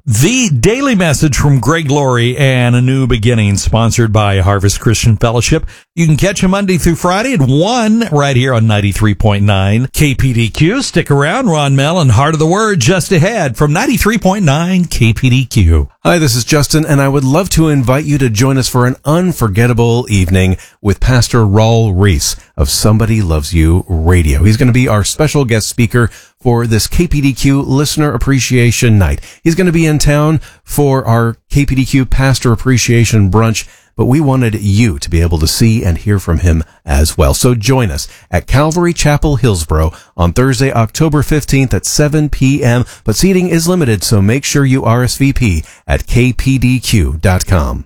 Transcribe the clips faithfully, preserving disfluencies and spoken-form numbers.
The Daily Message from Greg Laurie and A New Beginning, sponsored by Harvest Christian Fellowship. You can catch him Monday through Friday at one right here on ninety-three point nine K P D Q. Stick around, Ron Mellon, Heart of the Word, just ahead from ninety-three point nine K P D Q. Hi, this is Justin, and I would love to invite you to join us for an unforgettable evening with Pastor Raul Reese of Somebody Loves You Radio. He's going to be our special guest speaker for this K P D Q Listener Appreciation Night. He's going to be in town for our K P D Q Pastor Appreciation Brunch, but we wanted you to be able to see and hear from him as well. So join us at Calvary Chapel, Hillsboro on Thursday, October fifteenth at seven p.m. But seating is limited, so make sure you R S V P at k p d q dot com.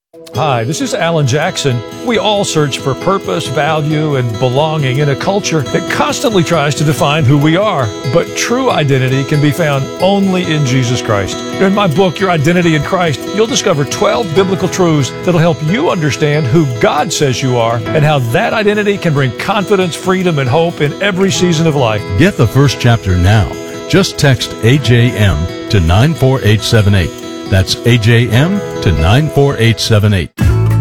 Hi, this is Alan Jackson. We all search for purpose, value, and belonging in a culture that constantly tries to define who we are. But true identity can be found only in Jesus Christ. In my book, Your Identity in Christ, you'll discover twelve biblical truths that'll help you understand who God says you are and how that identity can bring confidence, freedom, and hope in every season of life. Get the first chapter now. Just text A J M to nine four eight seven eight. That's A J M to nine four eight seven eight.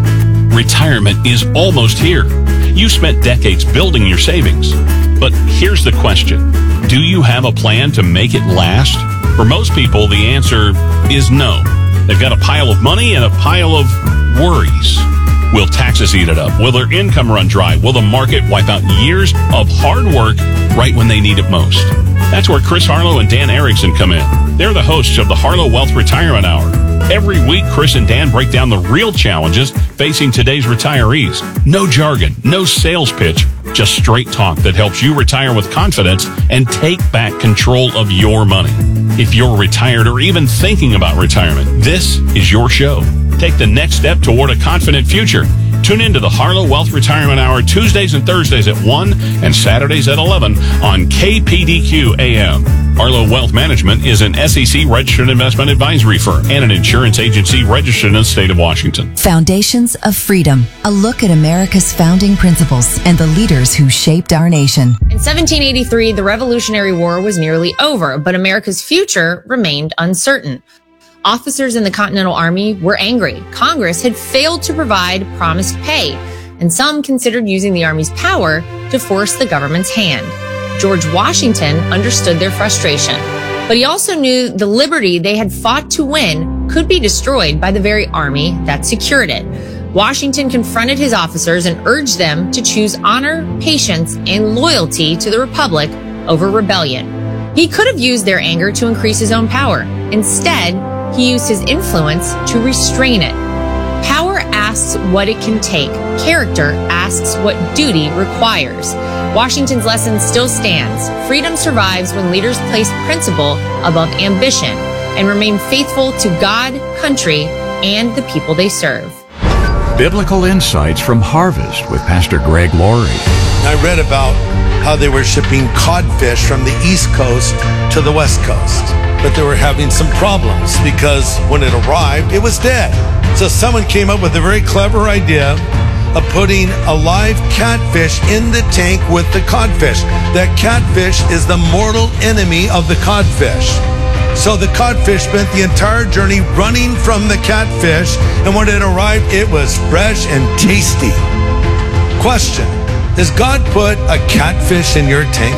Retirement is almost here. You spent decades building your savings. But here's the question. Do you have a plan to make it last? For most people, the answer is no. They've got a pile of money and a pile of worries. Will taxes eat it up? Will their income run dry? Will the market wipe out years of hard work right when they need it most? That's where Chris Harlow and Dan Erickson come in. They're the hosts of the Harlow Wealth Retirement Hour. Every week, Chris and Dan break down the real challenges facing today's retirees. No jargon, no sales pitch, just straight talk that helps you retire with confidence and take back control of your money. If you're retired or even thinking about retirement, this is your show. Take the next step toward a confident future. Tune in to the Harlow Wealth Retirement Hour Tuesdays and Thursdays at one and Saturdays at eleven on K P D Q A M. Harlow Wealth Management is an S E C-registered investment advisory firm and an insurance agency registered in the state of Washington. Foundations of Freedom, a look at America's founding principles and the leaders who shaped our nation. In seventeen eighty-three, the Revolutionary War was nearly over, but America's future remained uncertain. Officers in the Continental Army were angry. Congress had failed to provide promised pay, and some considered using the Army's power to force the government's hand. George Washington understood their frustration, but he also knew the liberty they had fought to win could be destroyed by the very army that secured it. Washington confronted his officers and urged them to choose honor, patience, and loyalty to the Republic over rebellion. He could have used their anger to increase his own power. Instead, he used his influence to restrain it. Power asks what it can take. Character asks what duty requires. Washington's lesson still stands. Freedom survives when leaders place principle above ambition and remain faithful to God, country, and the people they serve. Biblical Insights from Harvest with Pastor Greg Laurie. I read about how they were shipping codfish from the East Coast to the West Coast. But they were having some problems because when it arrived, it was dead. So someone came up with a very clever idea of putting a live catfish in the tank with the codfish. That catfish is the mortal enemy of the codfish. So the codfish spent the entire journey running from the catfish, and when it arrived, it was fresh and tasty. Question: does God put a catfish in your tank?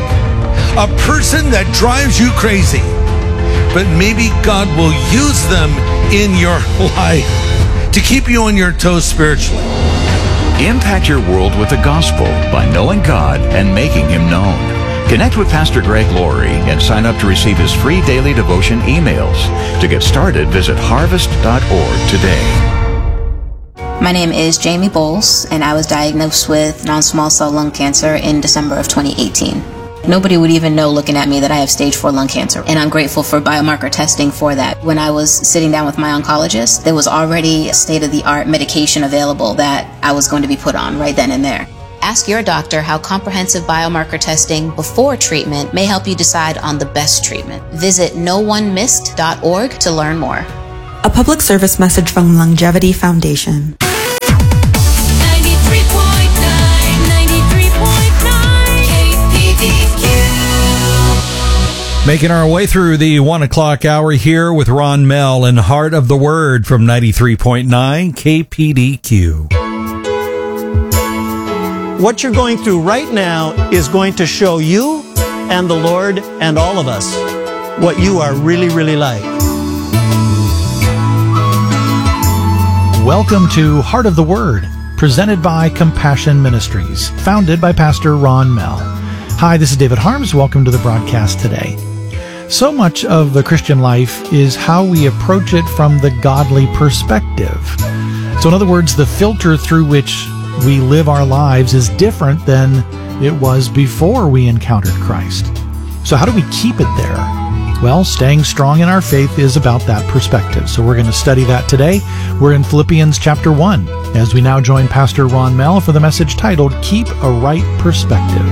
A person that drives you crazy. But maybe God will use them in your life to keep you on your toes spiritually. Impact your world with the gospel by knowing God and making Him known. Connect with Pastor Greg Laurie and sign up to receive his free daily devotion emails. To get started, visit harvest dot org today. My name is Jamie Bowles, and I was diagnosed with non-small cell lung cancer in December of twenty eighteen. Nobody would even know looking at me that I have stage four lung cancer, and I'm grateful for biomarker testing for that. When I was sitting down with my oncologist, there was already a state-of-the-art medication available that I was going to be put on right then and there. Ask your doctor how comprehensive biomarker testing before treatment may help you decide on the best treatment. Visit no one missed dot org to learn more. A public service message from Longevity Foundation. Making our way through the one o'clock hour here with Ron Mell and Heart of the Word from ninety-three point nine K P D Q. What you're going through right now is going to show you and the Lord and all of us what you are really, really like. Welcome to Heart of the Word, presented by Compassion Ministries, founded by Pastor Ron Mell. Hi, this is David Harms. Welcome to the broadcast today. So much of the Christian life is how we approach it from the godly perspective. So in other words, the filter through which we live our lives is different than it was before we encountered Christ. So how do we keep it there? Well, staying strong in our faith is about that perspective. So we're going to study that today. We're in Philippians chapter one, as we now join Pastor Ron Mell for the message titled, Keep a Right Perspective.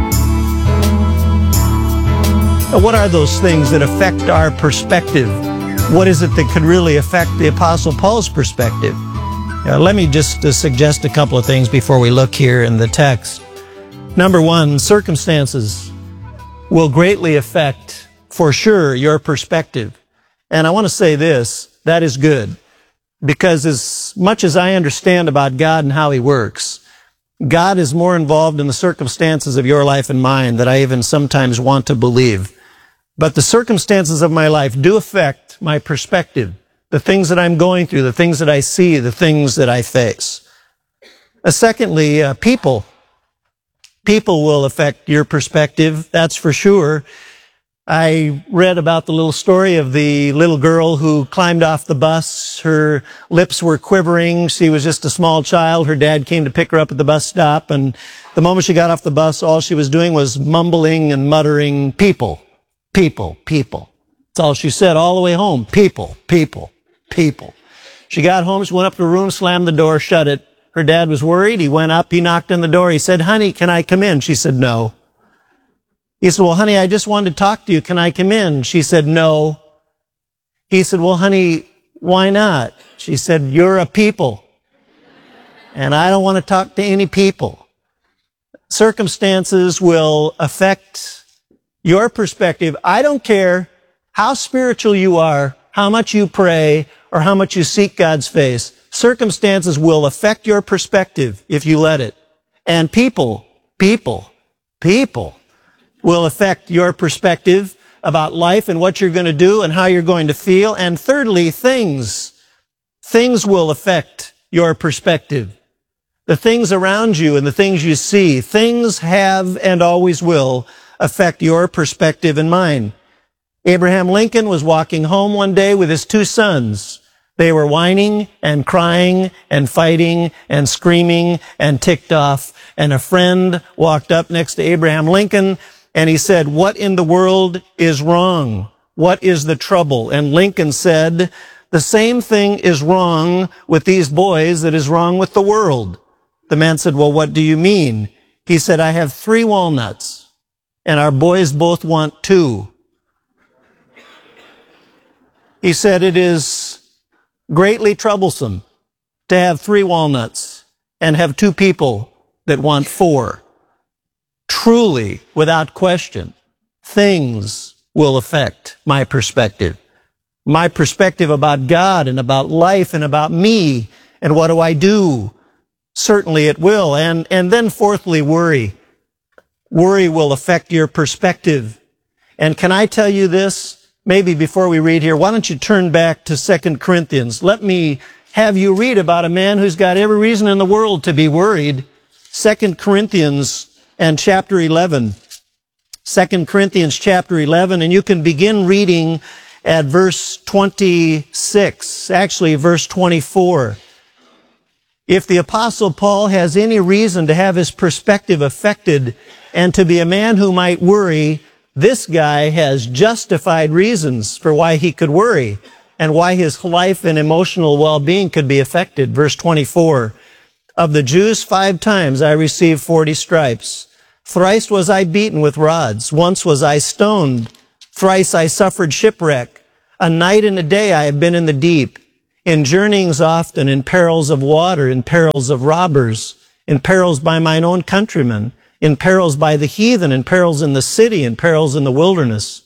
What are those things that affect our perspective? What is it that could really affect the Apostle Paul's perspective? Uh, let me just uh, suggest a couple of things before we look here in the text. Number one, circumstances will greatly affect, for sure, your perspective. And I want to say this, that is good. Because as much as I understand about God and how He works, God is more involved in the circumstances of your life and mine than I even sometimes want to believe. But the circumstances of my life do affect my perspective, the things that I'm going through, the things that I see, the things that I face. Uh, secondly, uh, people. People will affect your perspective, that's for sure. I read about the little story of the little girl who climbed off the bus. Her lips were quivering. She was just a small child. Her dad came to pick her up at the bus stop, and the moment she got off the bus, all she was doing was mumbling and muttering, people, people, people. That's all she said all the way home. People, people, people. She got home, she went up to her room, slammed the door, shut it. Her dad was worried. He went up, he knocked on the door. He said, honey, can I come in? She said, no. He said, well, honey, I just wanted to talk to you. Can I come in? She said, no. He said, well, honey, why not? She said, you're a people, and I don't want to talk to any people. Circumstances will affect your perspective. I don't care how spiritual you are, how much you pray, or how much you seek God's face. Circumstances will affect your perspective if you let it. And people, people, people will affect your perspective about life and what you're going to do and how you're going to feel. And thirdly, things. Things will affect your perspective. The things around you and the things you see, things have and always will affect your perspective and mine. Abraham Lincoln was walking home one day with his two sons. They were whining and crying and fighting and screaming and ticked off. And a friend walked up next to Abraham Lincoln and he said, what in the world is wrong? What is the trouble? And Lincoln said, the same thing is wrong with these boys that is wrong with the world. The man said, well, what do you mean? He said, I have three walnuts and our boys both want two. He said, it is greatly troublesome to have three walnuts and have two people that want four. Truly, without question, things will affect my perspective. My perspective about God and about life and about me and what do I do? Certainly it will. And, and then fourthly, worry. Worry will affect your perspective. And can I tell you this? Maybe before we read here, why don't you turn back to Second Corinthians? Let me have you read about a man who's got every reason in the world to be worried. Second Corinthians and chapter eleven. Second Corinthians chapter eleven, and you can begin reading at verse twenty-six, actually verse twenty-four. If the Apostle Paul has any reason to have his perspective affected and to be a man who might worry, this guy has justified reasons for why he could worry and why his life and emotional well-being could be affected. Verse twenty-four, of the Jews five times I received forty stripes. Thrice was I beaten with rods. Once was I stoned. Thrice I suffered shipwreck. A night and a day I have been in the deep, in journeyings often, in perils of water, in perils of robbers, in perils by mine own countrymen, in perils by the heathen, in perils in the city, in perils in the wilderness,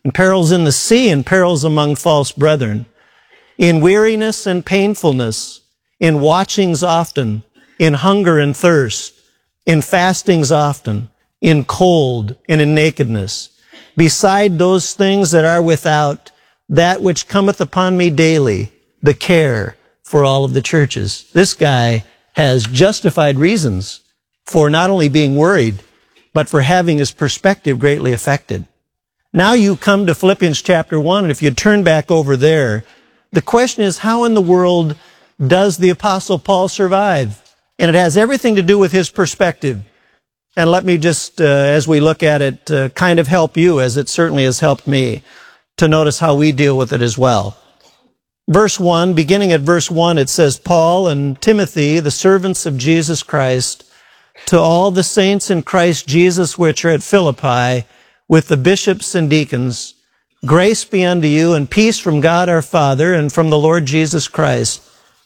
in perils in the sea, and perils among false brethren, in weariness and painfulness, in watchings often, in hunger and thirst, in fastings often, in cold and in nakedness, beside those things that are without, that which cometh upon me daily, the care for all of the churches. This guy has justified reasons for not only being worried, but for having his perspective greatly affected. Now you come to Philippians chapter one, and if you turn back over there, the question is, how in the world does the Apostle Paul survive? And it has everything to do with his perspective. And let me just, uh, as we look at it, uh, kind of help you, as it certainly has helped me, to notice how we deal with it as well. Verse one, beginning at verse one, it says, Paul and Timothy, the servants of Jesus Christ, to all the saints in Christ Jesus which are at Philippi, with the bishops and deacons, grace be unto you and peace from God our Father and from the Lord Jesus Christ.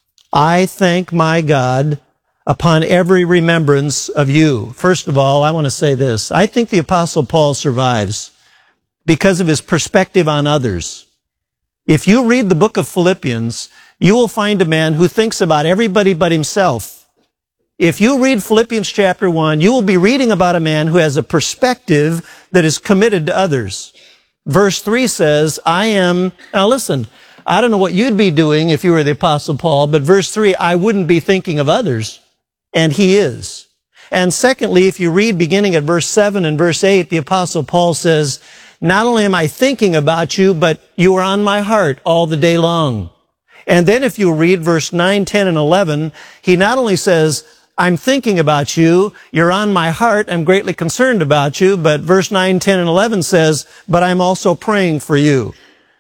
I thank my God upon every remembrance of you. First of all, I want to say this. I think the Apostle Paul survives because of his perspective on others. If you read the book of Philippians, you will find a man who thinks about everybody but himself. If you read Philippians chapter one, you will be reading about a man who has a perspective that is committed to others. Verse three says, I am, now listen, I don't know what you'd be doing if you were the Apostle Paul, but verse three, I wouldn't be thinking of others. And he is. And secondly, if you read beginning at verse seven and verse eight, the Apostle Paul says, not only am I thinking about you, but you are on my heart all the day long. And then if you read verse nine, ten, and eleven, he not only says, I'm thinking about you, you're on my heart, I'm greatly concerned about you, but verse nine, ten, and eleven says, but I'm also praying for you.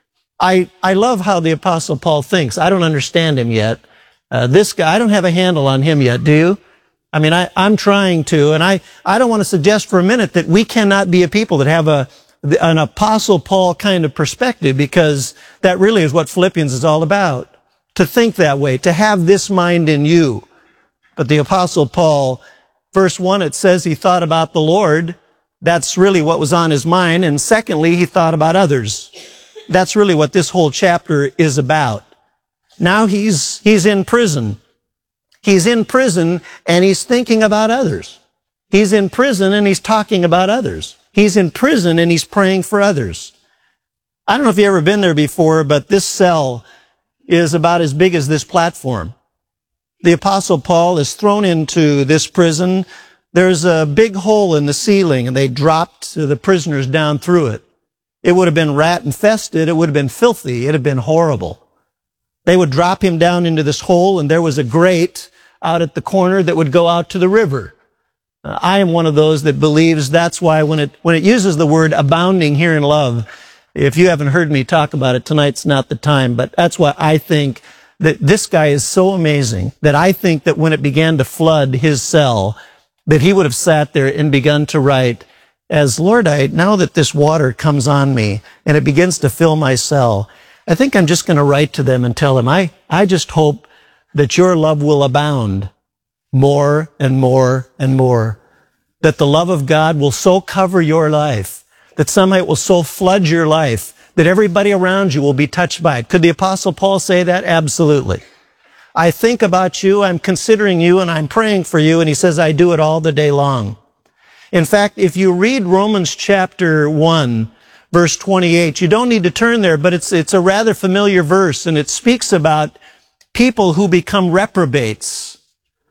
I, I love how the Apostle Paul thinks. I don't understand him yet. Uh, this guy, I don't have a handle on him yet, do you? I mean, I, I'm trying to, and I, I don't want to suggest for a minute that we cannot be a people that have a, an Apostle Paul kind of perspective, because that really is what Philippians is all about. To think that way, to have this mind in you. But the Apostle Paul, verse one, it says he thought about the Lord. That's really what was on his mind. And secondly, he thought about others. That's really what this whole chapter is about. Now he's, he's in prison. He's in prison and he's thinking about others. He's in prison and he's talking about others. He's in prison and he's praying for others. I don't know if you've ever been there before, but this cell is about as big as this platform. The Apostle Paul is thrown into this prison. There's a big hole in the ceiling, and they dropped the prisoners down through it. It would have been rat infested. It would have been filthy. It would have been horrible. They would drop him down into this hole, and there was a grate out at the corner that would go out to the river. Uh, I am one of those that believes that's why when it, when it uses the word abounding here in love, if you haven't heard me talk about it, tonight's not the time, but that's why I think that this guy is so amazing that I think that when it began to flood his cell, that he would have sat there and begun to write, as Lord, I, now that this water comes on me and it begins to fill my cell, I think I'm just going to write to them and tell them, I, I just hope that your love will abound more and more and more. That the love of God will so cover your life, that somehow it will so flood your life, that everybody around you will be touched by it. Could the Apostle Paul say that? Absolutely. I think about you, I'm considering you, and I'm praying for you, and he says, I do it all the day long. In fact, if you read Romans chapter one, verse twenty-eight, you don't need to turn there, but it's, it's a rather familiar verse, and it speaks about people who become reprobates.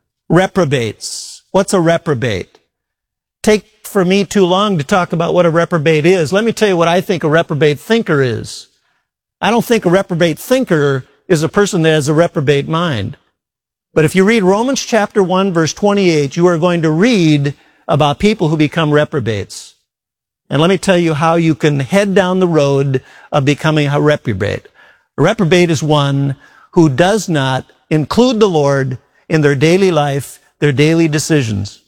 Reprobates. What's a reprobate? Take for me too long to talk about what a reprobate is. Let me tell you what I think a reprobate thinker is. I don't think a reprobate thinker is a person that has a reprobate mind. But if you read Romans chapter one, verse twenty-eight, you are going to read about people who become reprobates. And let me tell you how you can head down the road of becoming a reprobate. A reprobate is one who does not include the Lord in their daily life, their daily decisions.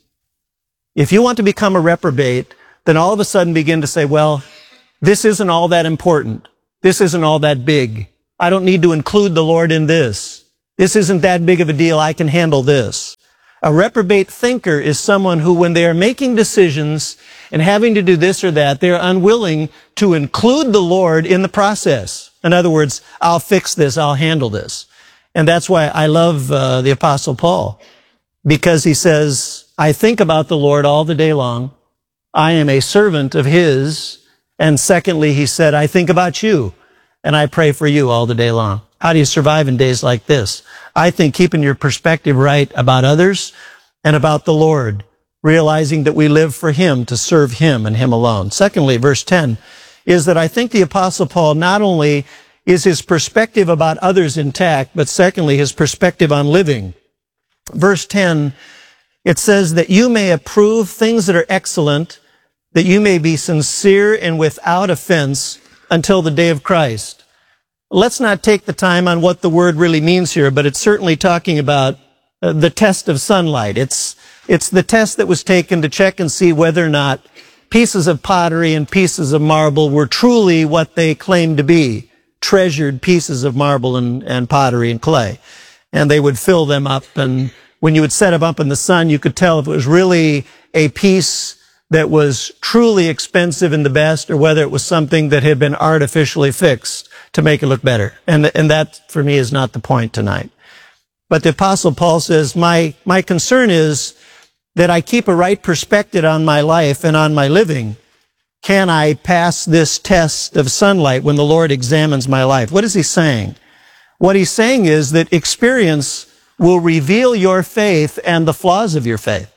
If you want to become a reprobate, then all of a sudden begin to say, well, this isn't all that important. This isn't all that big. I don't need to include the Lord in this. This isn't that big of a deal. I can handle this. A reprobate thinker is someone who, when they are making decisions and having to do this or that, they're unwilling to include the Lord in the process. In other words, I'll fix this, I'll handle this. And that's why I love uh, the Apostle Paul, because he says, I think about the Lord all the day long. I am a servant of his. And secondly, he said, I think about you, and I pray for you all the day long. How do you survive in days like this? I think keeping your perspective right about others and about the Lord, realizing that we live for him, to serve him and him alone. Secondly, verse ten, is that I think the Apostle Paul not only is his perspective about others intact, but secondly, his perspective on living. Verse ten, it says that you may approve things that are excellent, that you may be sincere and without offense until the day of Christ. Let's not take the time on what the word really means here, but it's certainly talking about uh, the test of sunlight. It's, it's the test that was taken to check and see whether or not pieces of pottery and pieces of marble were truly what they claimed to be, treasured pieces of marble and, and pottery and clay. And they would fill them up, and when you would set them up in the sun, you could tell if it was really a piece that was truly expensive and the best, or whether it was something that had been artificially fixed to make it look better. And, and that, for me, is not the point tonight. But the Apostle Paul says, my, my concern is that I keep a right perspective on my life and on my living. Can I pass this test of sunlight when the Lord examines my life? What is he saying? What he's saying is that experience will reveal your faith and the flaws of your faith.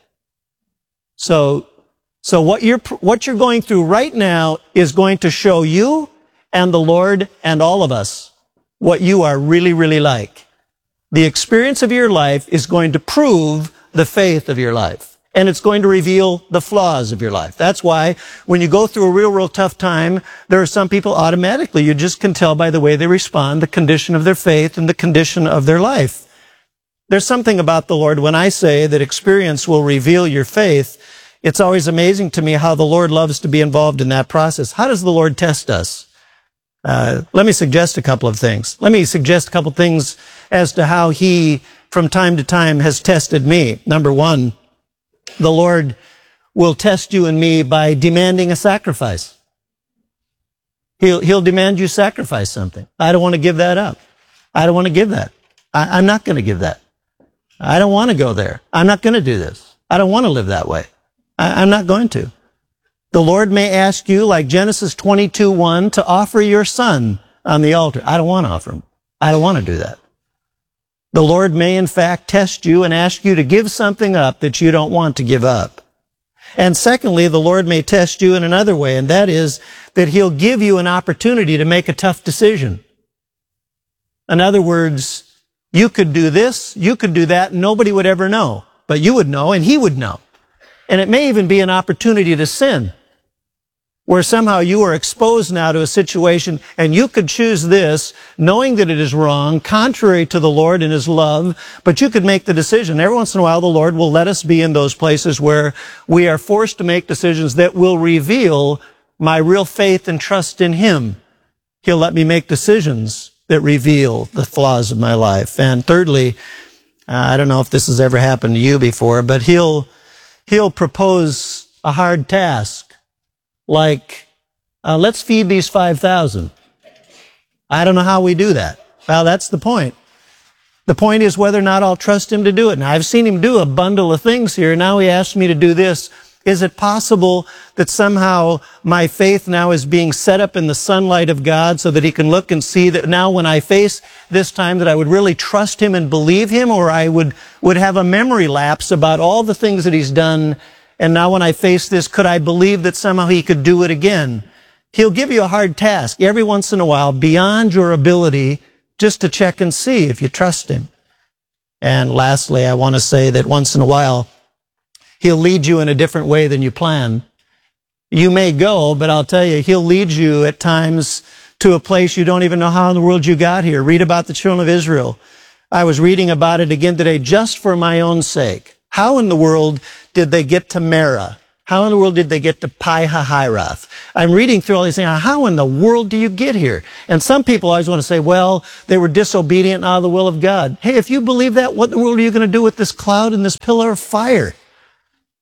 So, so what you're, what you're going through right now is going to show you and the Lord and all of us what you are really, really like. The experience of your life is going to prove the faith of your life. And it's going to reveal the flaws of your life. That's why when you go through a real, real tough time, there are some people automatically, you just can tell by the way they respond, the condition of their faith and the condition of their life. There's something about the Lord when I say that experience will reveal your faith. It's always amazing to me how the Lord loves to be involved in that process. How does the Lord test us? Uh, let me suggest a couple of things. Let me suggest a couple of things as to how he, from time to time, has tested me. Number one, the Lord will test you and me by demanding a sacrifice. He'll, he'll demand you sacrifice something. I don't want to give that up. I don't want to give that. I, I'm not going to give that. I don't want to go there. I'm not going to do this. I don't want to live that way. I, I'm not going to. The Lord may ask you, like Genesis twenty-two one, to offer your son on the altar. I don't want to offer him. I don't want to do that. The Lord may, in fact, test you and ask you to give something up that you don't want to give up. And secondly, the Lord may test you in another way, and that is that he'll give you an opportunity to make a tough decision. In other words, you could do this, you could do that, and nobody would ever know. But you would know, and he would know. And it may even be an opportunity to sin, where somehow you are exposed now to a situation and you could choose this, knowing that it is wrong, contrary to the Lord and his love, but you could make the decision. Every once in a while, the Lord will let us be in those places where we are forced to make decisions that will reveal my real faith and trust in him. He'll let me make decisions that reveal the flaws of my life. And thirdly, uh, I don't know if this has ever happened to you before, but he'll, he'll propose a hard task. Like, uh, let's feed these five thousand. I don't know how we do that. Well, that's the point. The point is whether or not I'll trust him to do it. Now, I've seen him do a bundle of things here. Now he asks me to do this. Is it possible that somehow my faith now is being set up in the sunlight of God so that he can look and see that now when I face this time that I would really trust him and believe him, or I would, would have a memory lapse about all the things that he's done. And now when I face this, could I believe that somehow he could do it again? He'll give you a hard task every once in a while beyond your ability just to check and see if you trust him. And lastly, I want to say that once in a while, he'll lead you in a different way than you plan. You may go, but I'll tell you, he'll lead you at times to a place you don't even know how in the world you got here. Read about the children of Israel. I was reading about it again today just for my own sake. How in the world did they get to Marah? How in the world did they get to Pi-hahiroth? I'm reading through all these things. How in the world do you get here? And some people always want to say, well, they were disobedient and out of the will of God. Hey, if you believe that, what in the world are you going to do with this cloud and this pillar of fire?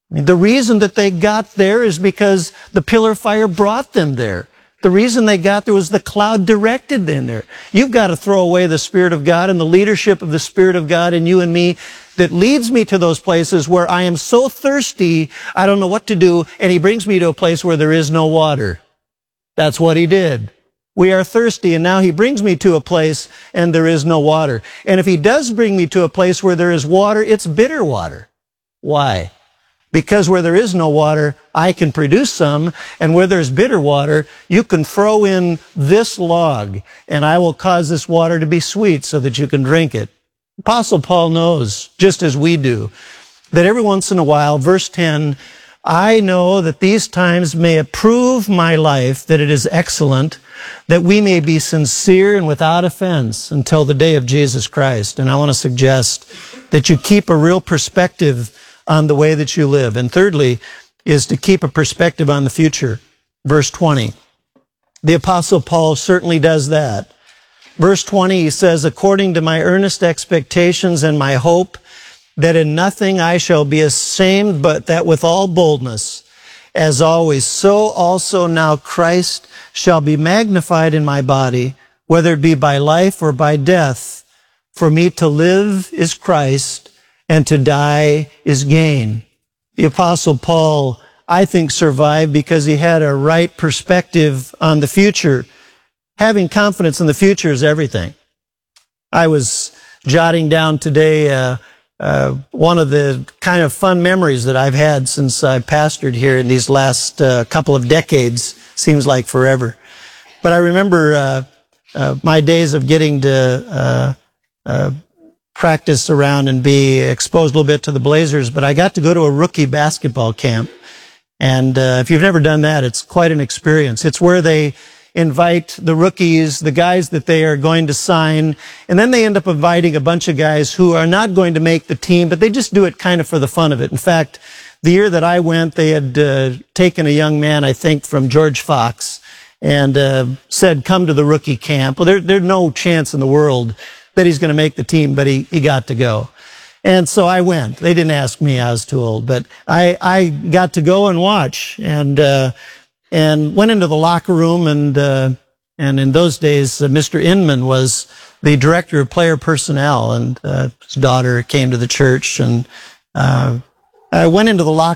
I mean, the reason that they got there is because the pillar of fire brought them there. The reason they got there was the cloud directed them there. You've got to throw away the Spirit of God and the leadership of the Spirit of God in you and me that leads me to those places where I am so thirsty, I don't know what to do, and He brings me to a place where there is no water. That's what He did. We are thirsty, and now He brings me to a place and there is no water. And if He does bring me to a place where there is water, it's bitter water. Why? Because where there is no water, I can produce some, and where there's bitter water, you can throw in this log, and I will cause this water to be sweet so that you can drink it. Apostle Paul knows, just as we do, that every once in a while, verse ten, I know that these times may approve my life, that it is excellent, that we may be sincere and without offense until the day of Jesus Christ. And I want to suggest that you keep a real perspective on the way that you live. And thirdly, is to keep a perspective on the future. Verse twenty. The Apostle Paul certainly does that. Verse twenty, he says, according to my earnest expectations and my hope, that in nothing I shall be ashamed, but that with all boldness, as always, so also now Christ shall be magnified in my body, whether it be by life or by death. For me to live is Christ, and to die is gain. The Apostle Paul, I think, survived because he had a right perspective on the future. Having confidence in the future is everything. I was jotting down today uh, uh, one of the kind of fun memories that I've had since I pastored here in these last uh, couple of decades. Seems like forever. But I remember uh, uh, my days of getting to uh, uh, practice around and be exposed a little bit to the Blazers, but I got to go to a rookie basketball camp. And uh, if you've never done that, it's quite an experience. It's where they invite the rookies, the guys that they are going to sign, and then they end up inviting a bunch of guys who are not going to make the team, but they just do it kind of for the fun of it. In fact, the year that I went, they had uh, taken a young man, I think, from George Fox, and uh, said, come to the rookie camp. Well, there, there's no chance in the world that he's going to make the team, but he, he got to go. And so I went. They didn't ask me, I was too old, but I, I got to go and watch, and, uh, and went into the locker room, and, uh, and in those days, uh, Mister Inman was the director of player personnel, and, uh, his daughter came to the church, and, uh, I went into the locker